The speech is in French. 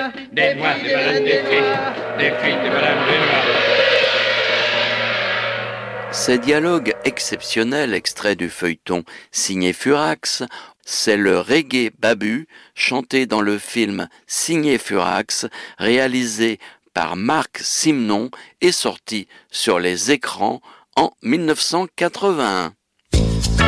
des noirs, des bananes, des frites, des bananes, des noirs. Ces dialogues exceptionnels extraits du feuilleton signé Furax, c'est le reggae babu chanté dans le film signé Furax, réalisé par Marc Simon et sorti sur les écrans en 1981.